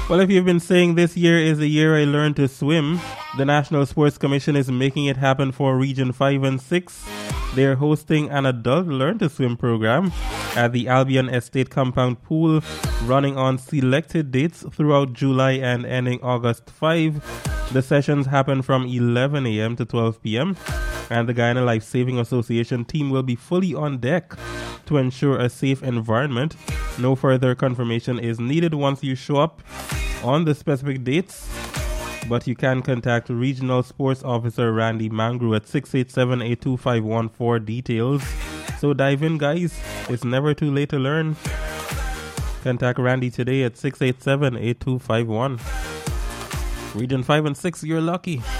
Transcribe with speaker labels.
Speaker 1: Well, if you've been saying this year is the year I learned to swim, the National Sports Commission is making it happen for Region 5 and 6. They're hosting an adult learn to swim program at the Albion Estate Compound Pool, running on selected dates throughout July and ending August 5. The sessions happen from 11 a.m. to 12 p.m. and the Guyana Life Saving Association team will be fully on deck to ensure a safe environment. No further confirmation is needed once you show up on the specific dates, but you can contact Regional Sports Officer Randy Mangru at 687-825-14 for details. So dive in, guys. It's never too late to learn. Contact Randy today at 687-8251. Region 5 and 6, you're lucky.